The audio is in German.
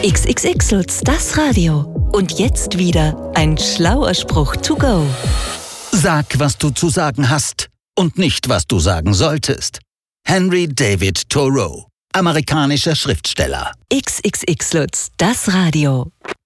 XXX-Lutz, das Radio. Und jetzt wieder ein schlauer Spruch to go. Sag, was du zu sagen hast und nicht, was du sagen solltest. Henry David Thoreau, amerikanischer Schriftsteller. XXX-Lutz, das Radio.